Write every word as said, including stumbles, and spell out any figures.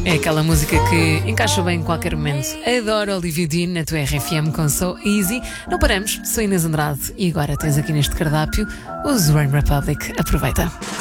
É aquela música que encaixa bem em qualquer momento. Adoro Olivia Dean na tua R F M com So Easy. Não paramos, sou Inês Andrade e agora tens aqui neste cardápio os One Republic. Aproveita.